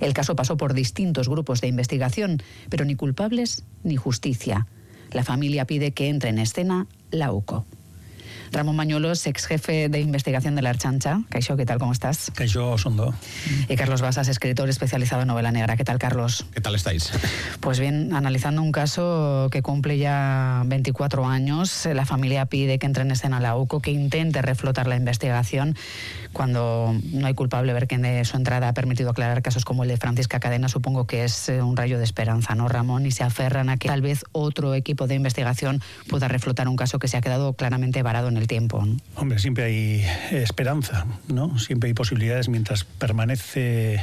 El caso pasó por distintos grupos de investigación, pero ni culpables ni justicia. La familia pide que entre en escena la UCO. Ramón Mañuelos, ex jefe de investigación de la Ertzaintza. Kaixo, ¿qué tal? ¿Cómo estás? Kaixo, ondo. Y Carlos Basas, escritor especializado en novela negra. ¿Qué tal, Carlos? ¿Qué tal estáis? Pues bien, analizando un caso que cumple ya 24 años, la familia pide que entre en escena la UCO, que intente reflotar la investigación. Cuando no hay culpable, ver que de su entrada ha permitido aclarar casos como el de Francisca Cadena, supongo que es un rayo de esperanza, ¿no, Ramón? Y se aferran a que tal vez otro equipo de investigación pueda reflotar un caso que se ha quedado claramente varado en el tiempo, ¿no? Hombre, siempre hay esperanza, ¿no? Siempre hay posibilidades mientras permanece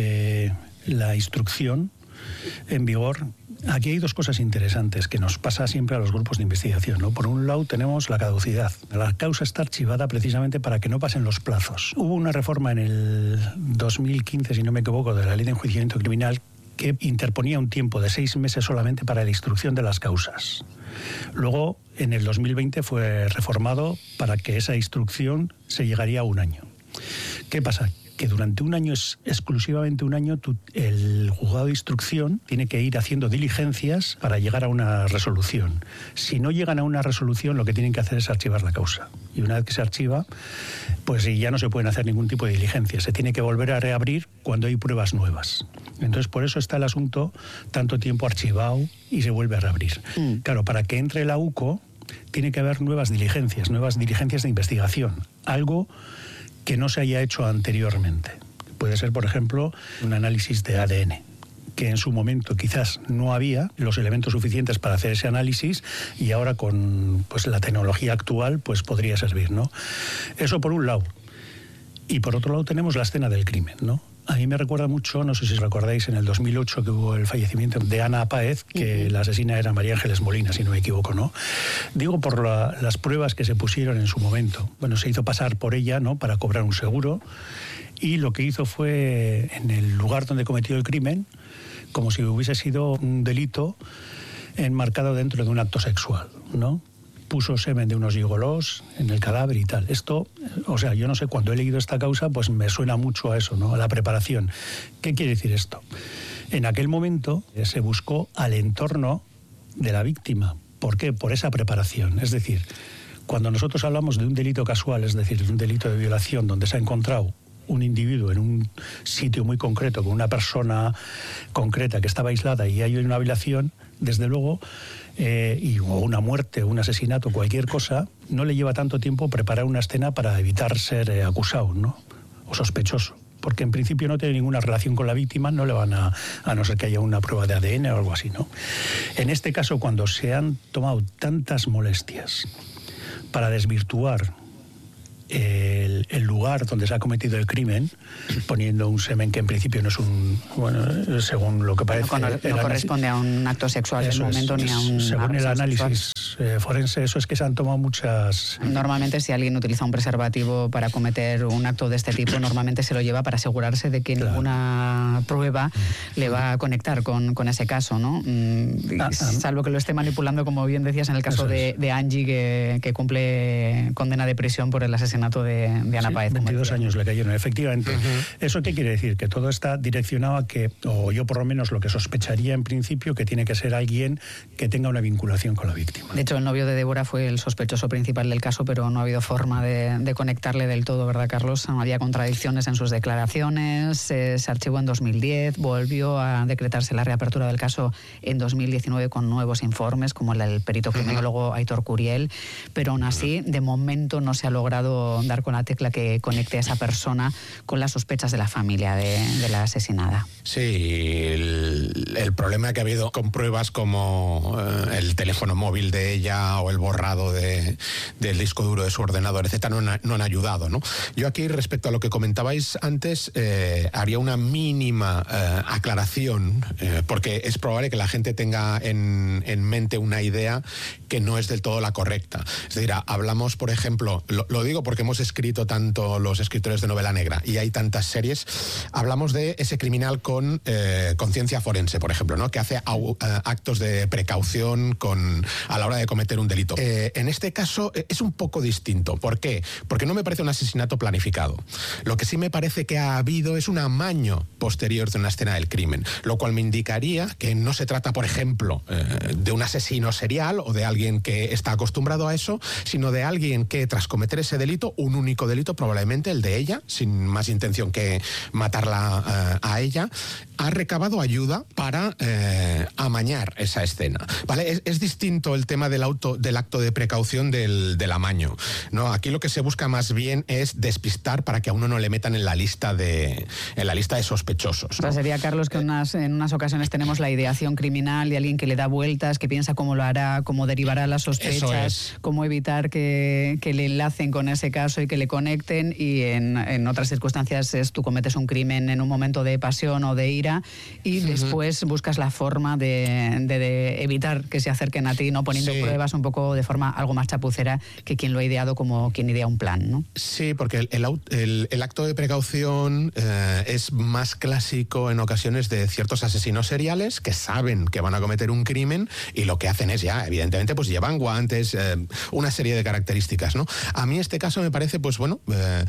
la instrucción en vigor. Aquí hay dos cosas interesantes que nos pasa siempre a los grupos de investigación, ¿no? Por un lado tenemos la caducidad. La causa está archivada precisamente para que no pasen los plazos. Hubo una reforma en el 2015, si no me equivoco, de la Ley de Enjuiciamiento Criminal que interponía un tiempo de 6 meses solamente para la instrucción de las causas. Luego, en el 2020 fue reformado para que esa instrucción se llegaría a 1 año. ¿Qué pasa? Que durante 1 año, exclusivamente 1 año, el juzgado de instrucción tiene que ir haciendo diligencias para llegar a una resolución. Si no llegan a una resolución, lo que tienen que hacer es archivar la causa. Y una vez que se archiva, pues ya no se pueden hacer ningún tipo de diligencia. Se tiene que volver a reabrir cuando hay pruebas nuevas. Entonces, por eso está el asunto tanto tiempo archivado y se vuelve a reabrir. Claro, para que entre la UCO, tiene que haber nuevas diligencias de investigación. Algo que no se haya hecho anteriormente. Puede ser, por ejemplo, un análisis de ADN, que en su momento quizás no había los elementos suficientes para hacer ese análisis y ahora con la tecnología actual pues podría servir, ¿no? Eso por un lado. Y por otro lado tenemos la escena del crimen, ¿no? A mí me recuerda mucho, no sé si os recordáis, en el 2008 que hubo el fallecimiento de Ana Páez, que la asesina era María Ángeles Molina, si no me equivoco, ¿no? Digo por las pruebas que se pusieron en su momento. Bueno, se hizo pasar por ella, ¿no?, para cobrar un seguro, y lo que hizo fue, en el lugar donde cometió el crimen, como si hubiese sido un delito enmarcado dentro de un acto sexual, ¿no? Puso semen de unos gigolós en el cadáver y tal. Esto, o sea, yo no sé, cuando he leído esta causa, pues me suena mucho a eso, ¿no?, a la preparación. ¿Qué quiere decir esto? En aquel momento se buscó al entorno de la víctima. ¿Por qué? Por esa preparación. Es decir, cuando nosotros hablamos de un delito casual, es decir, de un delito de violación donde se ha encontrado un individuo en un sitio muy concreto, con una persona concreta que estaba aislada y hay una violación, desde luego, o una muerte, un asesinato, cualquier cosa, no le lleva tanto tiempo preparar una escena para evitar ser acusado, ¿no?, o sospechoso. Porque en principio no tiene ninguna relación con la víctima, no le van a no ser que haya una prueba de ADN o algo así, ¿no? En este caso, cuando se han tomado tantas molestias para desvirtuar el lugar donde se ha cometido el crimen, poniendo un semen que en principio no es bueno, según lo que parece... No corresponde a un acto sexual en el momento ni a un... Según el análisis forense, eso es que se han tomado muchas... Normalmente, si alguien utiliza un preservativo para cometer un acto de este tipo, normalmente se lo lleva para asegurarse de que ninguna prueba le va a conectar con ese caso, ¿no? Salvo que lo esté manipulando, como bien decías, en el caso de Angie, que cumple condena de prisión por el asesinato de Ana Páez. 22 años le cayeron, efectivamente. ¿Eso qué quiere decir? Que todo está direccionado a que, o yo por lo menos lo que sospecharía en principio, que tiene que ser alguien que tenga una vinculación con la víctima. De hecho, el novio de Débora fue el sospechoso principal del caso, pero no ha habido forma de conectarle del todo, ¿verdad, Carlos? Había contradicciones en sus declaraciones, se archivó en 2010, volvió a decretarse la reapertura del caso en 2019 con nuevos informes, como el perito criminólogo Aitor Curiel, pero aún así, de momento no se ha logrado dar con la tecla que conecte a esa persona con las sospechas de la familia de la asesinada. Sí, el problema que ha habido con pruebas como el teléfono móvil de ella o el borrado del disco duro de su ordenador, etcétera, no han ayudado, ¿no? Yo aquí, respecto a lo que comentabais antes, haría una mínima aclaración, porque es probable que la gente tenga en mente una idea que no es del todo la correcta. Es decir, hablamos, por ejemplo, lo digo porque que hemos escrito tanto los escritores de novela negra y hay tantas series, hablamos de ese criminal con conciencia forense, por ejemplo, ¿no? Que hace actos de precaución a la hora de cometer un delito. En este caso es un poco distinto. ¿Por qué? Porque no me parece un asesinato planificado. Lo que sí me parece que ha habido es un amaño posterior de una escena del crimen, lo cual me indicaría que no se trata, por ejemplo, de un asesino serial o de alguien que está acostumbrado a eso, sino de alguien que tras cometer ese delito, un único delito, probablemente el de ella, sin más intención que matarla a ella, ha recabado ayuda para amañar esa escena, ¿vale? Es distinto el tema del acto de precaución del amaño, ¿no? Aquí lo que se busca más bien es despistar para que a uno no le metan en la lista de sospechosos, ¿no? O sea, sería, Carlos, que en unas ocasiones tenemos la ideación criminal de alguien que le da vueltas, que piensa cómo lo hará, cómo derivará las sospechas, cómo evitar que le enlacen con ese caso y que le conecten, y en otras circunstancias tú cometes un crimen en un momento de pasión o de ira y después buscas la forma de evitar que se acerquen a ti, ¿no? Poniendo pruebas un poco de forma algo más chapucera que quien lo ha ideado, como quien idea un plan, ¿no? Sí, porque el acto de precaución es más clásico en ocasiones de ciertos asesinos seriales que saben que van a cometer un crimen y lo que hacen es evidentemente, pues llevan guantes, una serie de características, ¿no? A mí este caso me parece, pues bueno,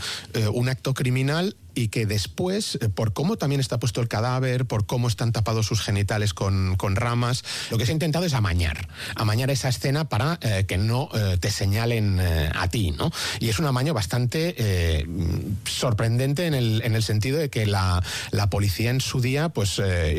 un acto criminal, y que después, por cómo también está puesto el cadáver, por cómo están tapados sus genitales con ramas, lo que se ha intentado es amañar esa escena para que no te señalen a ti, ¿no? Y es un amaño bastante sorprendente en el sentido de que la policía en su día pues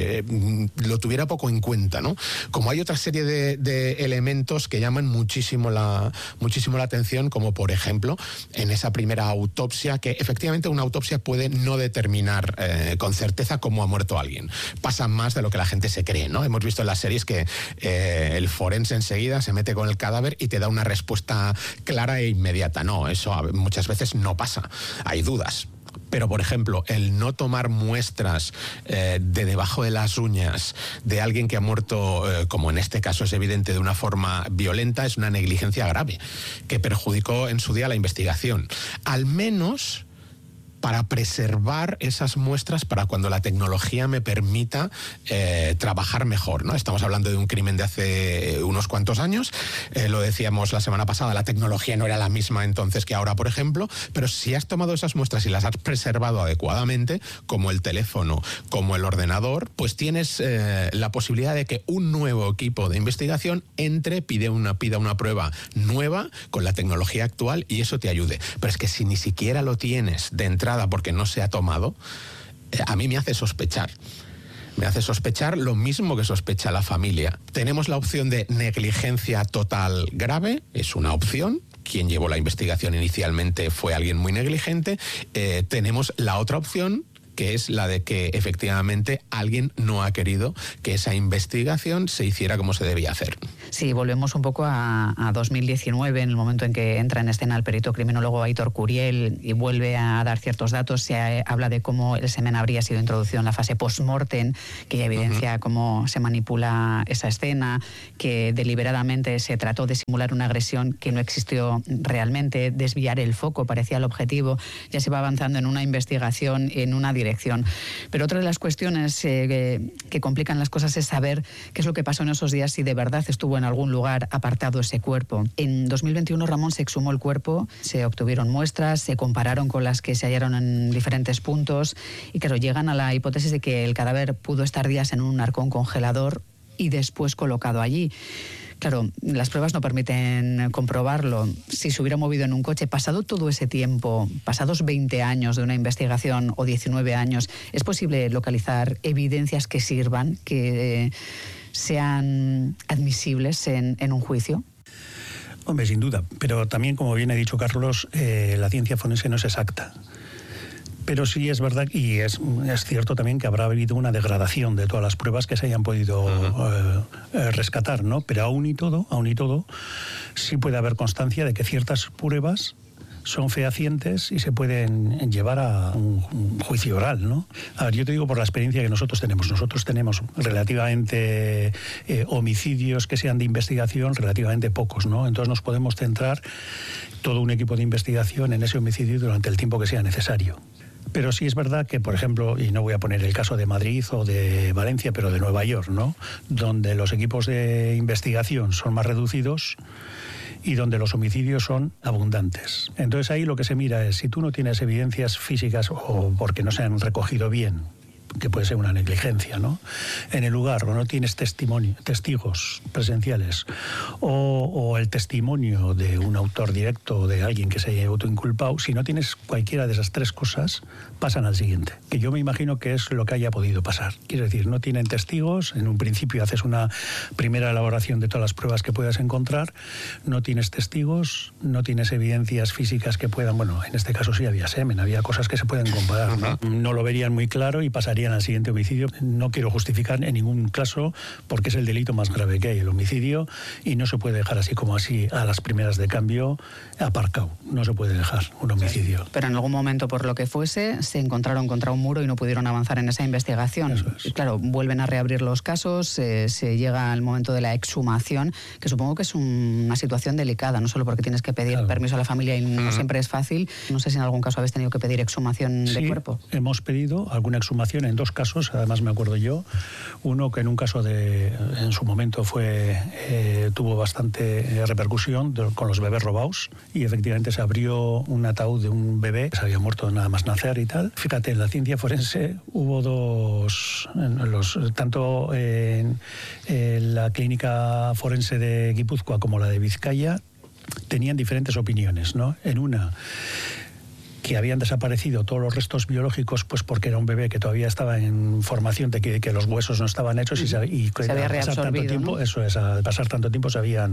lo tuviera poco en cuenta, ¿no? Como hay otra serie de elementos que llaman muchísimo la atención, como por ejemplo en esa primera autopsia, que efectivamente una autopsia puede no determinar con certeza cómo ha muerto alguien. Pasa más de lo que la gente se cree, ¿no? Hemos visto en las series que el forense enseguida se mete con el cadáver y te da una respuesta clara e inmediata. No, eso muchas veces no pasa. Hay dudas. Pero, por ejemplo, el no tomar muestras de debajo de las uñas de alguien que ha muerto, como en este caso es evidente, de una forma violenta, es una negligencia grave que perjudicó en su día la investigación. Al menos para preservar esas muestras para cuando la tecnología me permita trabajar mejor, ¿no? Estamos hablando de un crimen de hace unos cuantos años, lo decíamos la semana pasada, la tecnología no era la misma entonces que ahora, por ejemplo, pero si has tomado esas muestras y las has preservado adecuadamente, como el teléfono, como el ordenador, pues tienes la posibilidad de que un nuevo equipo de investigación entre, pida una prueba nueva con la tecnología actual y eso te ayude. Pero es que si ni siquiera lo tienes de entrada porque no se ha tomado, a mí me hace sospechar. Me hace sospechar lo mismo que sospecha la familia. Tenemos la opción de negligencia total grave, es una opción. Quien llevó la investigación inicialmente fue alguien muy negligente. Tenemos la otra opción, que es la de que efectivamente alguien no ha querido que esa investigación se hiciera como se debía hacer. Sí, volvemos un poco a 2019, en el momento en que entra en escena el perito criminólogo Aitor Curiel y vuelve a dar ciertos datos. Se habla de cómo el semen habría sido introducido en la fase post-mortem, que ya evidencia cómo se manipula esa escena, que deliberadamente se trató de simular una agresión que no existió realmente, desviar el foco parecía el objetivo. Ya se va avanzando en una investigación en una dirección. Pero otra de las cuestiones que complican las cosas es saber qué es lo que pasó en esos días, si de verdad estuvo en algún lugar apartado ese cuerpo. En 2021, Ramón, se exhumó el cuerpo, se obtuvieron muestras, se compararon con las que se hallaron en diferentes puntos y, claro, llegan a la hipótesis de que el cadáver pudo estar días en un arcón congelador y después colocado allí. Claro, las pruebas no permiten comprobarlo. Si se hubiera movido en un coche, pasado todo ese tiempo, pasados 20 años de una investigación o 19 años, ¿es posible localizar evidencias que sirvan, que sean admisibles en un juicio? Hombre, sin duda. Pero también, como bien ha dicho Carlos, la ciencia forense no es exacta. Pero sí es verdad y es cierto también que habrá habido una degradación de todas las pruebas que se hayan podido rescatar, ¿no? Pero aún y todo, sí puede haber constancia de que ciertas pruebas son fehacientes y se pueden llevar a un juicio oral, ¿no? A ver, yo te digo por la experiencia que nosotros tenemos. Nosotros tenemos relativamente homicidios que sean de investigación, relativamente pocos, ¿no? Entonces nos podemos centrar todo un equipo de investigación en ese homicidio durante el tiempo que sea necesario. Pero sí es verdad que, por ejemplo, y no voy a poner el caso de Madrid o de Valencia, pero de Nueva York, ¿no? Donde los equipos de investigación son más reducidos y donde los homicidios son abundantes. Entonces ahí lo que se mira es, si tú no tienes evidencias físicas o porque no se han recogido bien, que puede ser una negligencia, ¿no?, en el lugar, o no tienes testigos presenciales, o el testimonio de un autor directo, de alguien que se haya autoinculpado, si no tienes cualquiera de esas tres cosas, pasan al siguiente, que yo me imagino que es lo que haya podido pasar. Quiero decir, no tienen testigos, en un principio haces una primera elaboración de todas las pruebas que puedas encontrar, no tienes testigos, no tienes evidencias físicas que puedan, bueno, en este caso sí había semen, había cosas que se pueden comparar, ¿no? No lo verían muy claro y pasarían al siguiente homicidio. No quiero justificar en ningún caso porque es el delito más grave que hay, el homicidio, y no se puede dejar así como así a las primeras de cambio aparcado. No se puede dejar un homicidio. Pero en algún momento, por lo que fuese, se encontraron contra un muro y no pudieron avanzar en esa investigación. Eso es. Y claro, vuelven a reabrir los casos, se llega al momento de la exhumación, que supongo que es una situación delicada, no solo porque tienes que pedir permiso a la familia y no siempre es fácil. No sé si en algún caso habéis tenido que pedir exhumación de cuerpo. Hemos pedido alguna exhumación en dos casos, además me acuerdo yo. Uno que en un caso en su momento tuvo bastante repercusión con los bebés robados, y efectivamente se abrió un ataúd de un bebé que se había muerto nada más nacer y tal. Fíjate, en la ciencia forense hubo tanto en la clínica forense de Guipúzcoa como la de Vizcaya, tenían diferentes opiniones, ¿no? En una, que habían desaparecido todos los restos biológicos, pues porque era un bebé que todavía estaba en formación, de que los huesos no estaban hechos, y se había reabsorbido, tanto tiempo, ¿no? Eso es, al pasar tanto tiempo se habían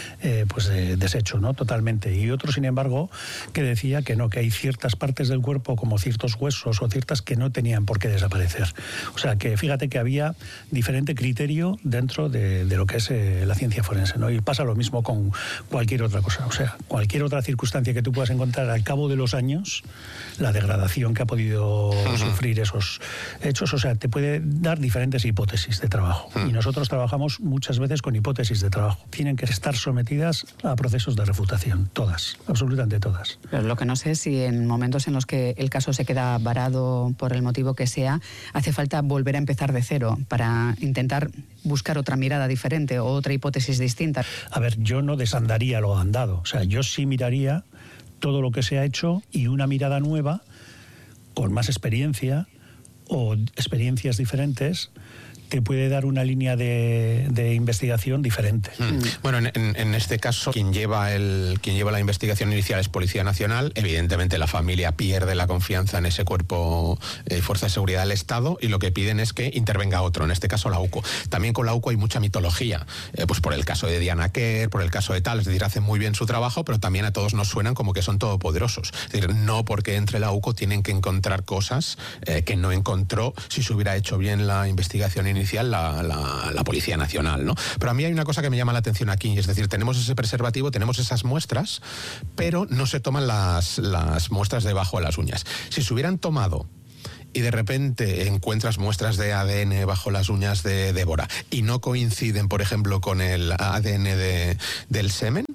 deshecho, ¿no?, totalmente. Y otro, sin embargo, que decía que no, que hay ciertas partes del cuerpo, como ciertos huesos o ciertas, que no tenían por qué desaparecer. O sea, que fíjate que había diferente criterio dentro de lo que es la ciencia forense, ¿no? Y pasa lo mismo con cualquier otra cosa. O sea, cualquier otra circunstancia que tú puedas encontrar al cabo de los años, la degradación que ha podido sufrir esos hechos, o sea, te puede dar diferentes hipótesis de trabajo. Y nosotros trabajamos muchas veces con hipótesis de trabajo. Tienen que estar sometidas a procesos de refutación, todas, absolutamente todas. Pero lo que no sé es si en momentos en los que el caso se queda varado por el motivo que sea, hace falta volver a empezar de cero para intentar buscar otra mirada diferente o otra hipótesis distinta. A ver, yo no desandaría lo andado, o sea, yo sí miraría todo lo que se ha hecho y una mirada nueva, con más experiencia o experiencias diferentes, te puede dar una línea de investigación diferente. Bueno, en este caso, quien lleva la investigación inicial es Policía Nacional. Evidentemente la familia pierde la confianza en ese cuerpo, Fuerza de Seguridad del Estado, y lo que piden es que intervenga otro, en este caso la UCO. También con la UCO hay mucha mitología, pues por el caso de Diana Quer, por el caso de tal, es decir, hacen muy bien su trabajo, pero también a todos nos suenan como que son todopoderosos. Es decir, no porque entre la UCO tienen que encontrar cosas que no encontró si se hubiera hecho bien la investigación inicial la Policía Nacional, ¿no? Pero a mí hay una cosa que me llama la atención aquí, es decir, tenemos ese preservativo, tenemos esas muestras, pero no se toman las muestras debajo de las uñas. Si se hubieran tomado y de repente encuentras muestras de ADN bajo las uñas de Débora y no coinciden, por ejemplo, con el ADN del semen,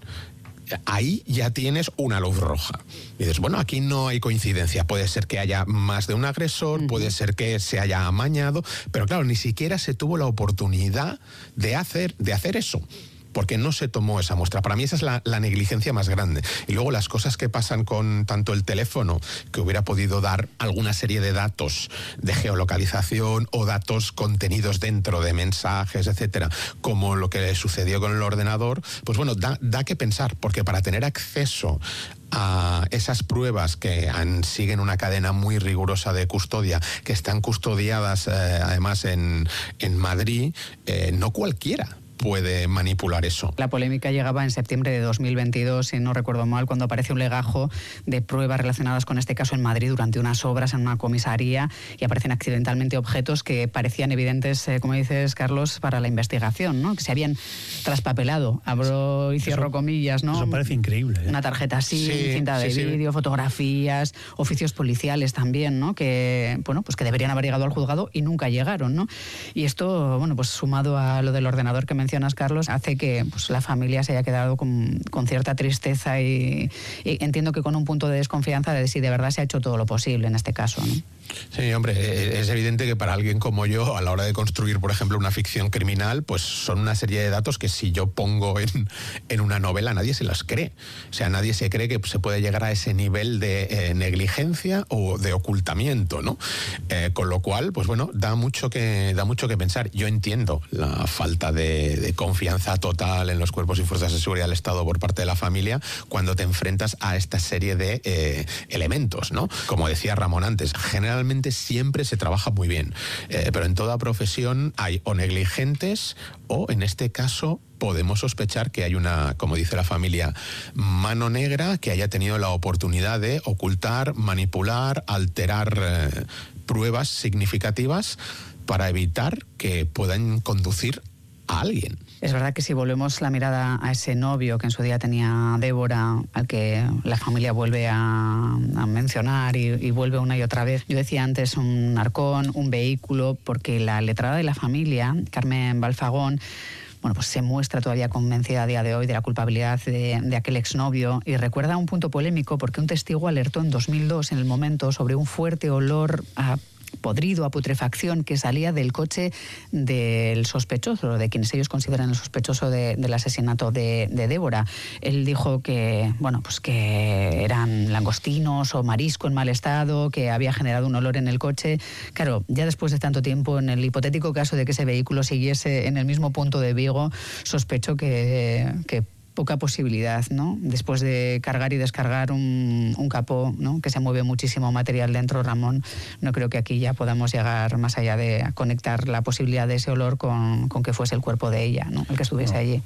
ahí ya tienes una luz roja. Y dices, bueno, aquí no hay coincidencia. Puede ser que haya más de un agresor, puede ser que se haya amañado, pero claro, ni siquiera se tuvo la oportunidad de hacer eso, porque no se tomó esa muestra. Para mí esa es la negligencia más grande. Y luego las cosas que pasan con tanto el teléfono, que hubiera podido dar alguna serie de datos de geolocalización o datos contenidos dentro de mensajes, etcétera, como lo que sucedió con el ordenador, pues bueno, da que pensar, porque para tener acceso a esas pruebas que siguen una cadena muy rigurosa de custodia, que están custodiadas además en Madrid, no cualquiera puede manipular eso. La polémica llegaba en septiembre de 2022, si no recuerdo mal, cuando aparece un legajo de pruebas relacionadas con este caso en Madrid durante unas obras en una comisaría y aparecen accidentalmente objetos que parecían evidentes, como dices, Carlos, para la investigación, ¿no? Que se habían traspapelado, abro y cierro comillas, ¿no? Eso parece increíble, ¿eh? Una tarjeta SIM, cinta de vídeo, fotografías, oficios policiales también, ¿no? Que, bueno, pues que deberían haber llegado al juzgado y nunca llegaron, ¿no? Y esto, bueno, pues sumado a lo del ordenador que mencionas, Carlos, hace que pues, la familia se haya quedado con cierta tristeza y entiendo que con un punto de desconfianza de si de verdad se ha hecho todo lo posible en este caso, ¿no? Sí, hombre, es evidente que para alguien como yo, a la hora de construir, por ejemplo, una ficción criminal, pues son una serie de datos que si yo pongo en una novela, nadie se las cree. O sea, nadie se cree que se puede llegar a ese nivel de negligencia o de ocultamiento, ¿no? Con lo cual, pues bueno, da mucho que pensar. Yo entiendo la falta de confianza total en los cuerpos y fuerzas de seguridad del Estado por parte de la familia cuando te enfrentas a esta serie de elementos, ¿no? Como decía Ramón antes, generalmente siempre se trabaja muy bien, pero en toda profesión hay o negligentes o, en este caso, podemos sospechar que hay una, como dice la familia, mano negra que haya tenido la oportunidad de ocultar, manipular, alterar pruebas significativas para evitar que puedan conducir a alguien. Es verdad que si volvemos la mirada a ese novio que en su día tenía Débora, al que la familia vuelve a mencionar y vuelve una y otra vez. Yo decía antes un arcón, un vehículo, porque la letrada de la familia, Carmen Balfagón, bueno, pues se muestra todavía convencida a día de hoy de la culpabilidad de aquel exnovio y recuerda un punto polémico porque un testigo alertó en 2002, en el momento, sobre un fuerte olor a podrido, a putrefacción que salía del coche del sospechoso, de quienes ellos consideran el sospechoso del asesinato de Débora. Él dijo que, bueno, pues que eran langostinos o marisco en mal estado, que había generado un olor en el coche. Claro, ya después de tanto tiempo, en el hipotético caso de que ese vehículo siguiese en el mismo punto de Vigo, sospecho que poca posibilidad, ¿no? Después de cargar y descargar un capó, ¿no? Que se mueve muchísimo material dentro, Ramón, no creo que aquí ya podamos llegar más allá de conectar la posibilidad de ese olor con que fuese el cuerpo de ella, ¿no? El que estuviese allí.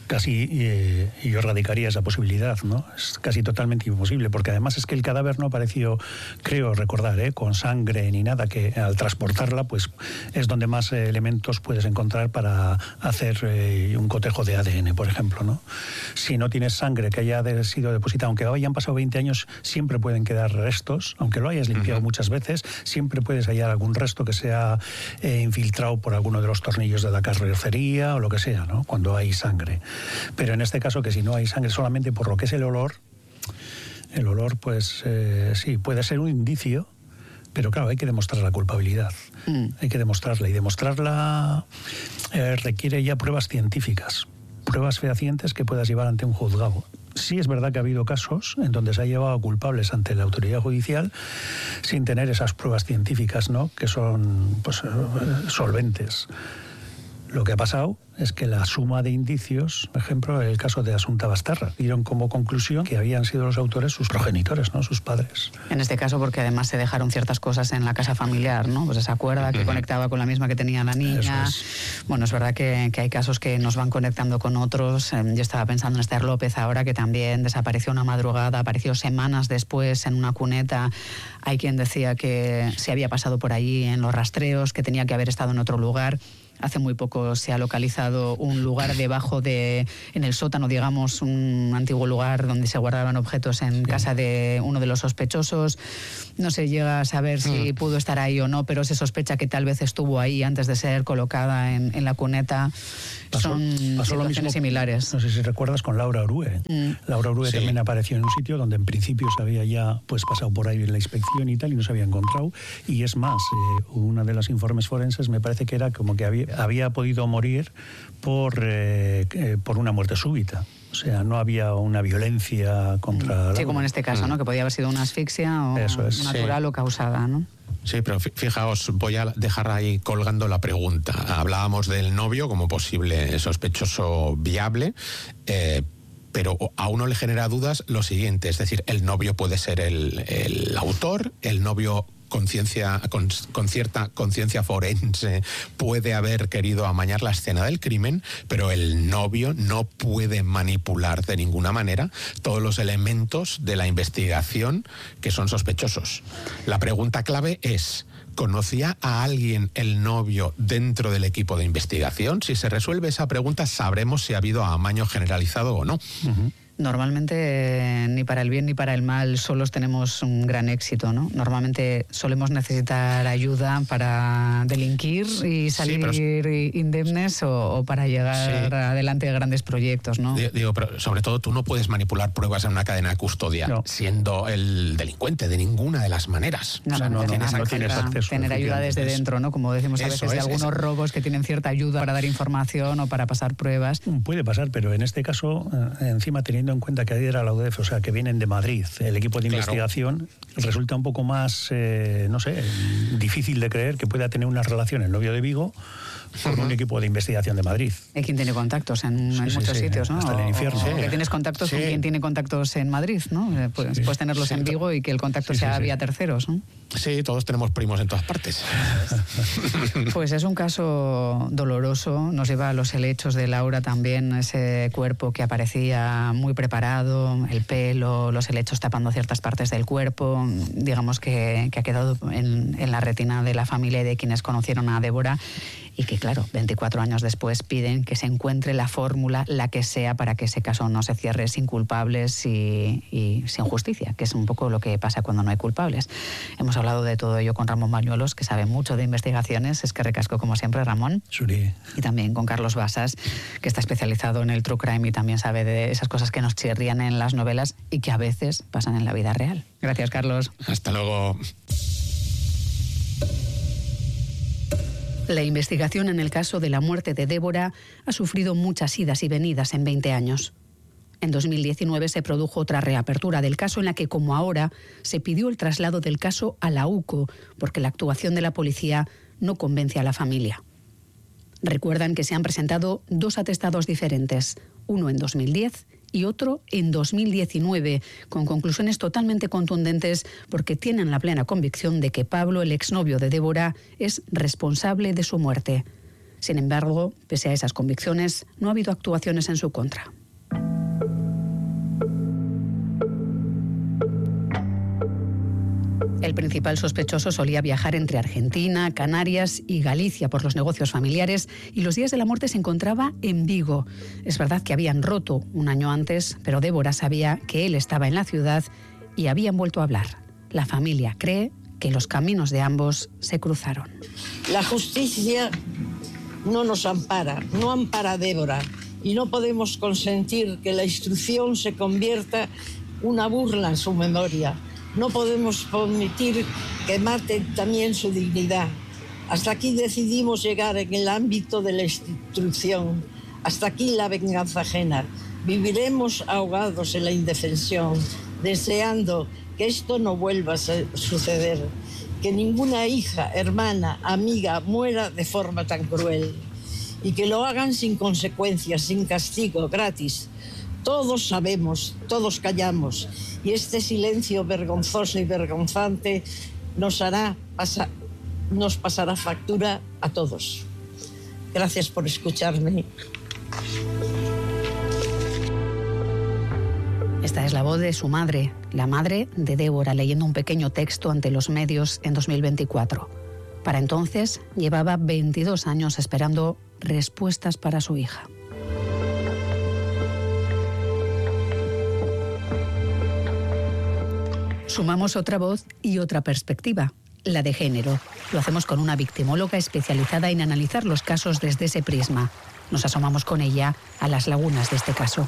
Casi yo radicaría esa posibilidad, ¿no? Es casi totalmente imposible, porque además es que el cadáver no apareció, creo recordar, con sangre ni nada, que al transportarla pues es donde más elementos puedes encontrar para hacer un cotejo de ADN, por ejemplo, ¿no? Si no tienes sangre que haya sido depositada, aunque hayan pasado 20 años, siempre pueden quedar restos, aunque lo hayas limpiado muchas veces, siempre puedes hallar algún resto que sea infiltrado por alguno de los tornillos de la carrocería o lo que sea, ¿no? Cuando hay sangre. Pero en este caso, que si no hay sangre, solamente por lo que es el olor pues sí, puede ser un indicio, pero claro, hay que demostrar la culpabilidad. Hay que demostrarla, y demostrarla requiere ya pruebas científicas, pruebas fehacientes que puedas llevar ante un juzgado. Sí es verdad que ha habido casos en donde se ha llevado a culpables ante la autoridad judicial sin tener esas pruebas científicas, ¿no? Que son pues solventes. Lo que ha pasado es que la suma de indicios, por ejemplo, el caso de Asunta Basterra, dieron como conclusión que habían sido los autores sus progenitores, ¿no? Sus padres. En este caso porque además se dejaron ciertas cosas en la casa familiar, ¿no? Pues esa cuerda que conectaba con la misma que tenía la niña. Bueno, es verdad que hay casos que nos van conectando con otros. Yo estaba pensando en Esther López ahora, que también desapareció una madrugada, apareció semanas después en una cuneta. Hay quien decía que se había pasado por allí en los rastreos, que tenía que haber estado en otro lugar. Hace muy poco se ha localizado un lugar debajo en el sótano, digamos, un antiguo lugar donde se guardaban objetos en casa de uno de los sospechosos. No se llega a saber si pudo estar ahí o no, pero se sospecha que tal vez estuvo ahí antes de ser colocada en la cuneta. Son situaciones similares. No sé si recuerdas con Laura Orue. Laura Orue también apareció en un sitio donde en principio se había ya pues pasado por ahí en la inspección y tal, y no se había encontrado. Y es más, una de los informes forenses me parece que era como que había podido morir por una muerte súbita. O sea, no había una violencia contra... Sí, como en este caso, ¿no? Que podía haber sido una asfixia o natural o causada, ¿no? Sí, pero fijaos, voy a dejar ahí colgando la pregunta. Hablábamos del novio como posible sospechoso viable, pero a uno le genera dudas lo siguiente, es decir, el novio puede ser el autor, el novio con cierta conciencia forense puede haber querido amañar la escena del crimen, pero el novio no puede manipular de ninguna manera todos los elementos de la investigación que son sospechosos. La pregunta clave es: ¿conocía a alguien el novio dentro del equipo de investigación? Si se resuelve esa pregunta, sabremos si ha habido amaño generalizado o no. Normalmente ni para el bien ni para el mal solos tenemos un gran éxito, ¿no? Normalmente solemos necesitar ayuda para delinquir y salir indemnes o para llegar adelante de grandes proyectos, ¿no? Digo, pero sobre todo tú no puedes manipular pruebas en una cadena de custodia siendo el delincuente de ninguna de las maneras. No tienes acceso. Tener ayuda desde dentro, ¿no? Como decimos a veces de algunos robos que tienen cierta ayuda para dar información o para pasar pruebas. Puede pasar, pero en este caso, encima teniendo en cuenta que ahí era la UDF, o sea, que vienen de Madrid, el equipo de investigación, resulta un poco más, difícil de creer que pueda tener una relación el novio de Vigo con un equipo de investigación de Madrid. Hay quien tiene contactos en muchos sitios, ¿no? Hasta en el infierno. O que tienes contactos con quien tiene contactos en Madrid, ¿no? Puedes tenerlos en Vigo y que el contacto sea vía terceros, ¿no? Sí, todos tenemos primos en todas partes. Pues es un caso doloroso, nos lleva a los helechos de Laura también, ese cuerpo que aparecía muy preparado, el pelo, los helechos tapando ciertas partes del cuerpo, digamos que ha quedado en la retina de la familia y de quienes conocieron a Débora, y que claro, 24 años después piden que se encuentre la fórmula, la que sea, para que ese caso no se cierre sin culpables y sin justicia, que es un poco lo que pasa cuando no hay culpables. Hemos hablado de todo ello con Ramón Bañuelos, que sabe mucho de investigaciones. Es que recasco como siempre, Ramón. Suri. Y también con Carlos Basas, que está especializado en el true crime y también sabe de esas cosas que nos chirrían en las novelas y que a veces pasan en la vida real. Gracias, Carlos. Hasta luego. La investigación en el caso de la muerte de Débora ha sufrido muchas idas y venidas en 20 años. En 2019 se produjo otra reapertura del caso en la que, como ahora, se pidió el traslado del caso a la UCO porque la actuación de la policía no convence a la familia. Recuerdan que se han presentado 2 atestados diferentes, uno en 2010 y otro en 2019, con conclusiones totalmente contundentes porque tienen la plena convicción de que Pablo, el exnovio de Débora, es responsable de su muerte. Sin embargo, pese a esas convicciones, no ha habido actuaciones en su contra. El principal sospechoso solía viajar entre Argentina, Canarias y Galicia por los negocios familiares y los días de la muerte se encontraba en Vigo. Es verdad que habían roto un año antes, pero Débora sabía que él estaba en la ciudad y habían vuelto a hablar. La familia cree que los caminos de ambos se cruzaron. La justicia no nos ampara, no ampara a Débora y no podemos consentir que la instrucción se convierta en una burla en su memoria. No podemos permitir que maten también su dignidad. Hasta aquí decidimos llegar en el ámbito de la instrucción. Hasta aquí la venganza ajena. Viviremos ahogados en la indefensión, deseando que esto no vuelva a suceder. Que ninguna hija, hermana, amiga muera de forma tan cruel. Y que lo hagan sin consecuencias, sin castigo, gratis. Todos sabemos, todos callamos, y este silencio vergonzoso y vergonzante nos pasará factura a todos. Gracias por escucharme. Esta es la voz de su madre, la madre de Débora, leyendo un pequeño texto ante los medios en 2024. Para entonces llevaba 22 años esperando respuestas para su hija. Sumamos otra voz y otra perspectiva, la de género. Lo hacemos con una victimóloga especializada en analizar los casos desde ese prisma. Nos asomamos con ella a las lagunas de este caso.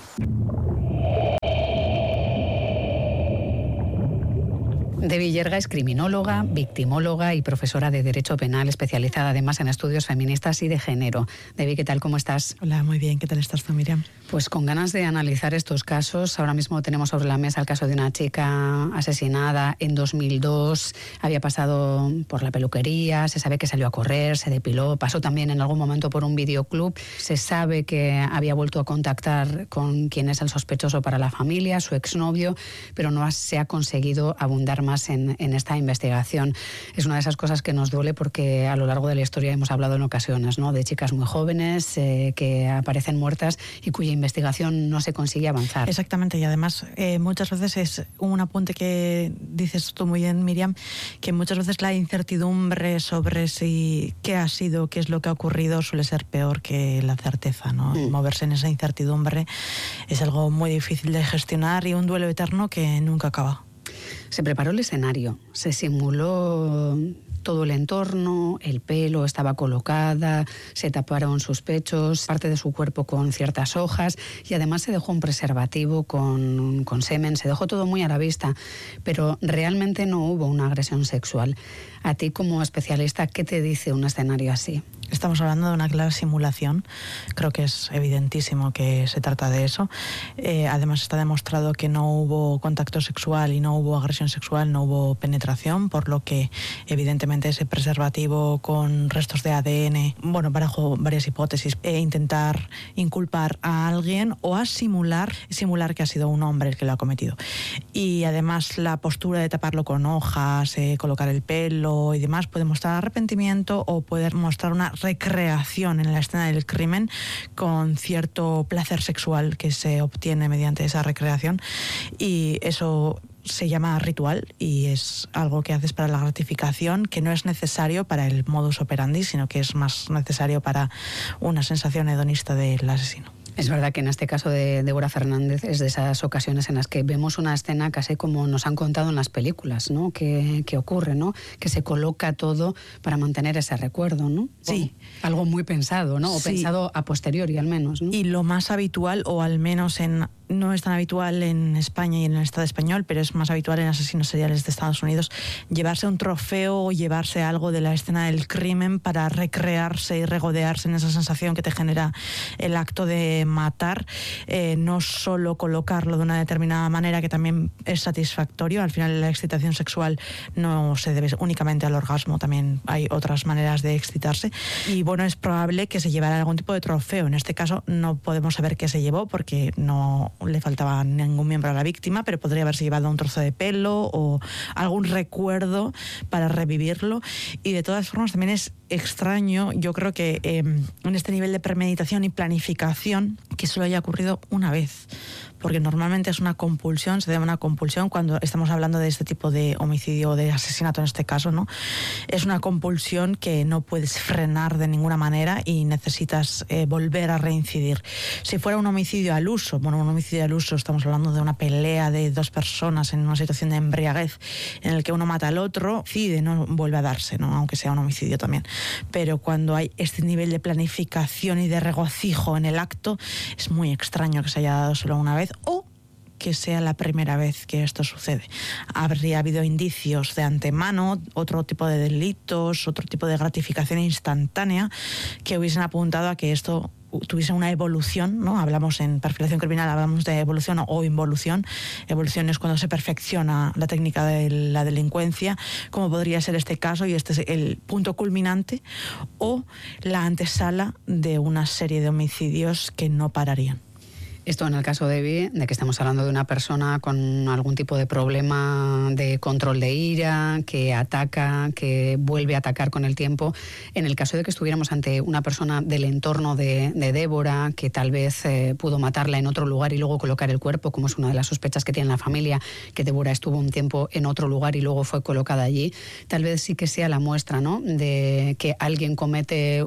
Debbie Yerga es criminóloga, victimóloga y profesora de Derecho Penal, especializada además en estudios feministas y de género. Debbie, ¿qué tal? ¿Cómo estás? Hola, muy bien. ¿Qué tal estás tú, Miriam? Pues con ganas de analizar estos casos. Ahora mismo tenemos sobre la mesa el caso de una chica asesinada en 2002. Había pasado por la peluquería, se sabe que salió a correr, se depiló, pasó también en algún momento por un videoclub. Se sabe que había vuelto a contactar con quien es el sospechoso para la familia, su exnovio, pero no se ha conseguido abundar más en esta investigación. Es una de esas cosas que nos duele porque a lo largo de la historia hemos hablado en ocasiones, ¿no?, de chicas muy jóvenes que aparecen muertas y cuya investigación no se consigue avanzar. Exactamente, y además muchas veces es un apunte que dices tú muy bien, Miriam, que muchas veces la incertidumbre sobre si qué ha sido, qué es lo que ha ocurrido suele ser peor que la certeza, ¿no? Moverse en esa incertidumbre es algo muy difícil de gestionar y un duelo eterno que nunca acaba. Se preparó el escenario, se simuló todo el entorno, el pelo estaba colocada, se taparon sus pechos, parte de su cuerpo con ciertas hojas y además se dejó un preservativo con semen, se dejó todo muy a la vista, pero realmente no hubo una agresión sexual. A ti como especialista, ¿qué te dice un escenario así? Estamos hablando de una clara simulación, creo que es evidentísimo que se trata de eso. Además está demostrado que no hubo contacto sexual y no hubo agresión sexual, no hubo penetración, por lo que evidentemente ese preservativo con restos de ADN, bueno, barajo varias hipótesis, intentar inculpar a alguien o a simular que ha sido un hombre el que lo ha cometido. Y además la postura de taparlo con hojas, colocar el pelo y demás puede mostrar arrepentimiento o puede mostrar una recreación en la escena del crimen con cierto placer sexual que se obtiene mediante esa recreación, y eso se llama ritual y es algo que haces para la gratificación, que no es necesario para el modus operandi, sino que es más necesario para una sensación hedonista del asesino. Es verdad que en este caso de Débora Fernández es de esas ocasiones en las que vemos una escena casi como nos han contado en las películas, ¿no? Que ocurre, ¿no? Que se coloca todo para mantener ese recuerdo, ¿no? Sí. Algo muy pensado, ¿no? O sí, pensado a posteriori al menos, ¿no? Y lo más habitual, o al menos no es tan habitual en España y en el Estado español, pero es más habitual en asesinos seriales de Estados Unidos, llevarse un trofeo o llevarse algo de la escena del crimen para recrearse y regodearse en esa sensación que te genera el acto de matar, no solo colocarlo de una determinada manera que también es satisfactorio. Al final la excitación sexual no se debe únicamente al orgasmo, también hay otras maneras de excitarse, y bueno, es probable que se llevara algún tipo de trofeo. En este caso no podemos saber qué se llevó porque no le faltaba ningún miembro a la víctima, pero podría haberse llevado un trozo de pelo o algún recuerdo para revivirlo. Y de todas formas también es extraño, yo creo que en este nivel de premeditación y planificación, que solo haya ocurrido una vez, porque normalmente es una compulsión, se debe a una compulsión cuando estamos hablando de este tipo de homicidio o de asesinato en este caso, ¿no? Es una compulsión que no puedes frenar de ninguna manera y necesitas volver a reincidir. Si fuera un homicidio al uso, un homicidio al uso, estamos hablando de una pelea de dos personas en una situación de embriaguez en el que uno mata al otro, decide, no vuelve a darse, ¿no? Aunque sea un homicidio también. Pero cuando hay este nivel de planificación y de regocijo en el acto, es muy extraño que se haya dado solo una vez o que sea la primera vez que esto sucede. Habría habido indicios de antemano, otro tipo de delitos, otro tipo de gratificación instantánea que hubiesen apuntado a que esto tuviese una evolución, ¿no? Hablamos en perfilación criminal, hablamos de evolución o involución. Evolución es cuando se perfecciona la técnica de la delincuencia, como podría ser este caso, y este es el punto culminante, o la antesala de una serie de homicidios que no pararían. Esto en el caso de Evi, de que estamos hablando de una persona con algún tipo de problema de control de ira, que ataca, que vuelve a atacar con el tiempo. En el caso de que estuviéramos ante una persona del entorno de Débora, que tal vez pudo matarla en otro lugar y luego colocar el cuerpo, como es una de las sospechas que tiene la familia, que Débora estuvo un tiempo en otro lugar y luego fue colocada allí, tal vez sí que sea la muestra, ¿no?, de que alguien comete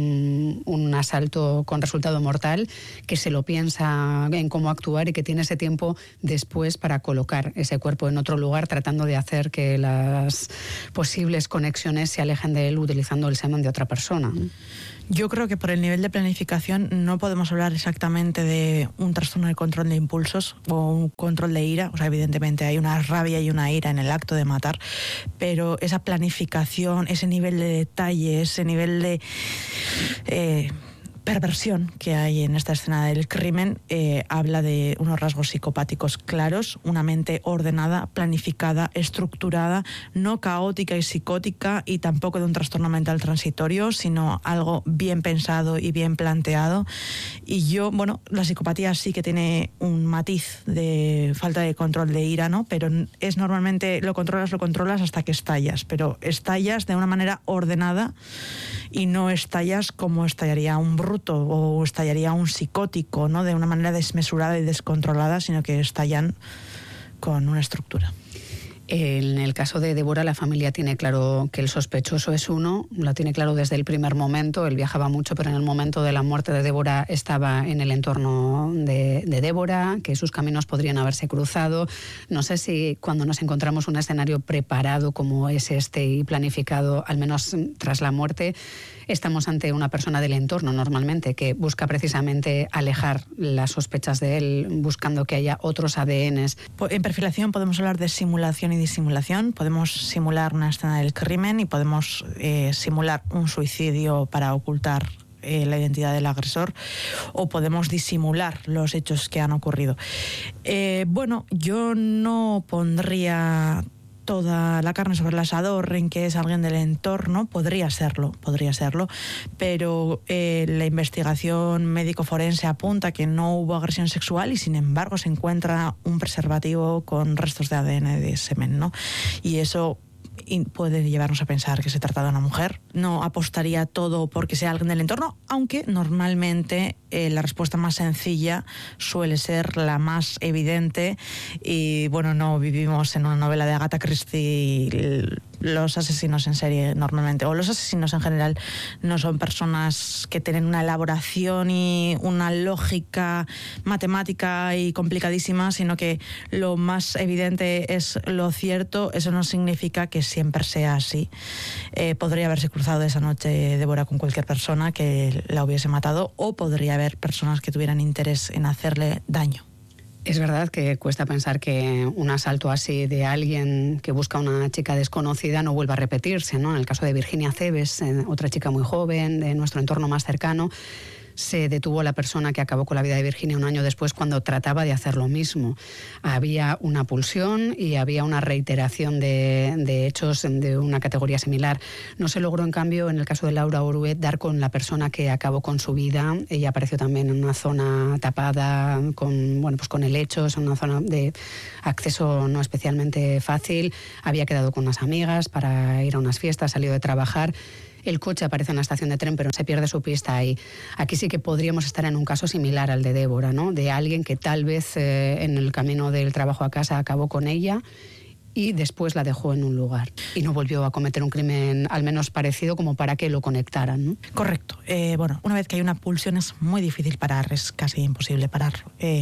un asalto con resultado mortal, que se lo piensa en cómo actuar y que tiene ese tiempo después para colocar ese cuerpo en otro lugar, tratando de hacer que las posibles conexiones se alejen de él utilizando el semen de otra persona. Yo creo que por el nivel de planificación no podemos hablar exactamente de un trastorno de control de impulsos o un control de ira. O sea, evidentemente hay una rabia y una ira en el acto de matar, pero esa planificación, ese nivel de detalle, ese nivel de perversión que hay en esta escena del crimen, habla de unos rasgos psicopáticos claros, una mente ordenada, planificada, estructurada, no caótica y psicótica, y tampoco de un trastorno mental transitorio, sino algo bien pensado y bien planteado. Y la psicopatía sí que tiene un matiz de falta de control de ira, ¿no? Pero es normalmente lo controlas hasta que estallas, pero estallas de una manera ordenada y no estallas como estallaría un bruto o estallaría un psicótico, ¿no? De una manera desmesurada y descontrolada, sino que estallan con una estructura. En el caso de Débora, la familia tiene claro que el sospechoso es uno, lo tiene claro desde el primer momento. Él viajaba mucho, pero en el momento de la muerte de Débora estaba en el entorno de Débora, que sus caminos podrían haberse cruzado. No sé si cuando nos encontramos un escenario preparado como es este y planificado, al menos tras la muerte, estamos ante una persona del entorno normalmente que busca precisamente alejar las sospechas de él, buscando que haya otros ADNs. En perfilación podemos hablar de simulación y disimulación. Podemos simular una escena del crimen y podemos simular un suicidio para ocultar la identidad del agresor, o podemos disimular los hechos que han ocurrido. Yo no pondría toda la carne sobre el asador en que es alguien del entorno. Podría serlo, pero la investigación médico-forense apunta que no hubo agresión sexual y sin embargo se encuentra un preservativo con restos de ADN de semen, ¿no? Y eso puede llevarnos a pensar que se trata de una mujer. No apostaría todo porque sea alguien del entorno, aunque normalmente la respuesta más sencilla suele ser la más evidente. Y no vivimos en una novela de Agatha Christie. Los asesinos en serie normalmente, o los asesinos en general, no son personas que tienen una elaboración y una lógica matemática y complicadísima, sino que lo más evidente es lo cierto. Eso no significa que siempre sea así. Podría haberse cruzado esa noche Débora con cualquier persona que la hubiese matado, o podría haber personas que tuvieran interés en hacerle daño. Es verdad que cuesta pensar que un asalto así de alguien que busca a una chica desconocida no vuelva a repetirse, ¿no? En el caso de Virginia Cebes, otra chica muy joven de nuestro entorno más cercano, se detuvo la persona que acabó con la vida de Virginia un año después cuando trataba de hacer lo mismo. Había una pulsión y había una reiteración de hechos de una categoría similar. No se logró, en cambio, en el caso de Laura Oruet, dar con la persona que acabó con su vida. Ella apareció también en una zona tapada con helechos, en una zona de acceso no especialmente fácil. Había quedado con unas amigas para ir a unas fiestas, salió de trabajar. El coche aparece en la estación de tren, pero se pierde su pista ahí. Aquí sí que podríamos estar en un caso similar al de Débora, ¿no? De alguien que tal vez en el camino del trabajo a casa acabó con ella y después la dejó en un lugar y no volvió a cometer un crimen al menos parecido como para que lo conectaran, ¿no? Correcto. Una vez que hay una pulsión es muy difícil parar, es casi imposible parar.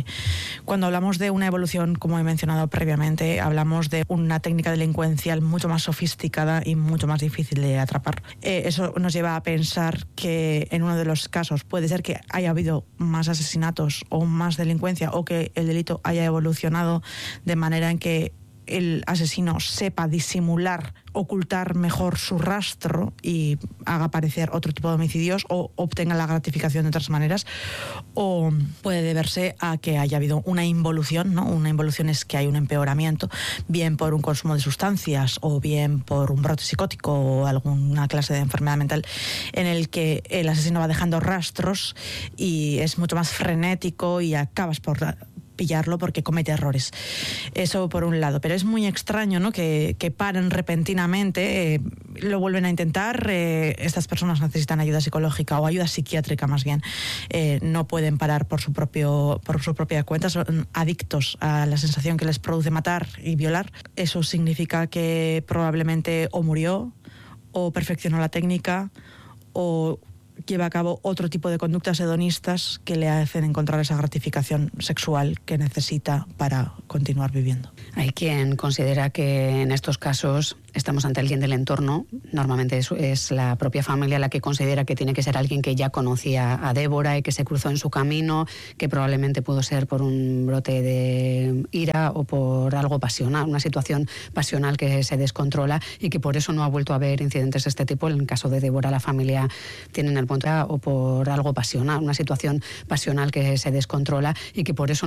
Cuando hablamos de una evolución, como he mencionado previamente, hablamos de una técnica delincuencial mucho más sofisticada y mucho más difícil de atrapar. Eso nos lleva a pensar que en uno de los casos puede ser que haya habido más asesinatos o más delincuencia, o que el delito haya evolucionado de manera en que el asesino sepa disimular, ocultar mejor su rastro y haga aparecer otro tipo de homicidios, o obtenga la gratificación de otras maneras. O puede deberse a que haya habido una involución, ¿no? Una involución es que hay un empeoramiento, bien por un consumo de sustancias o bien por un brote psicótico o alguna clase de enfermedad mental, en el que el asesino va dejando rastros y es mucho más frenético y acabas por pillarlo porque comete errores. Eso por un lado. Pero es muy extraño, ¿no? que paren repentinamente, lo vuelven a intentar. Estas personas necesitan ayuda psicológica o ayuda psiquiátrica más bien. No pueden parar por su propia cuenta. Son adictos a la sensación que les produce matar y violar. Eso significa que probablemente o murió, o perfeccionó la técnica, o lleva a cabo otro tipo de conductas hedonistas que le hacen encontrar esa gratificación sexual que necesita para continuar viviendo. Hay quien considera que en estos casos estamos ante alguien del entorno, normalmente es la propia familia la que considera que tiene que ser alguien que ya conocía a Débora y que se cruzó en su camino, que probablemente pudo ser por un brote de ira o por algo pasional, una situación pasional que se descontrola y que por eso no ha vuelto a haber incidentes de este tipo. En el caso de Débora, la familia tiene el punto o por algo pasional, una situación pasional que se descontrola y que por eso